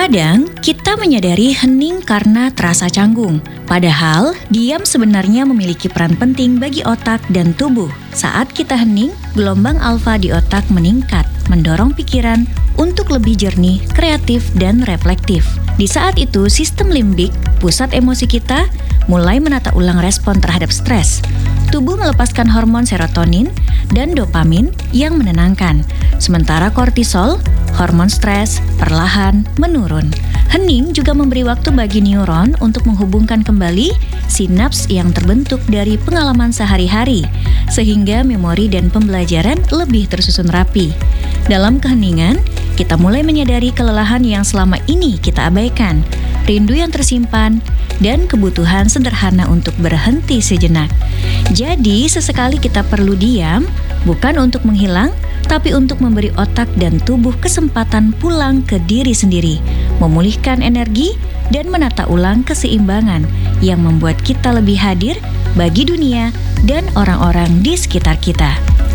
Terkadang kita menyadari hening karena terasa canggung. Padahal diam sebenarnya memiliki peran penting bagi otak dan tubuh. Saat kita hening, gelombang alfa di otak meningkat, mendorong pikiran untuk lebih jernih, kreatif, dan reflektif. Di saat itu, sistem limbik, pusat emosi kita, mulai menata ulang respon terhadap stres. Tubuh melepaskan hormon serotonin dan dopamin yang menenangkan, sementara kortisol, hormon stres, perlahan menurun. Hening juga memberi waktu bagi neuron untuk menghubungkan kembali sinaps yang terbentuk dari pengalaman sehari-hari, sehingga memori dan pembelajaran lebih tersusun rapi. Dalam keheningan, kita mulai menyadari kelelahan yang selama ini kita abaikan, rindu yang tersimpan, dan kebutuhan sederhana untuk berhenti sejenak. Jadi, sesekali kita perlu diam, bukan untuk menghilang, tapi untuk memberi otak dan tubuh kesempatan pulang ke diri sendiri, memulihkan energi, dan menata ulang keseimbangan yang membuat kita lebih hadir bagi dunia dan orang-orang di sekitar kita.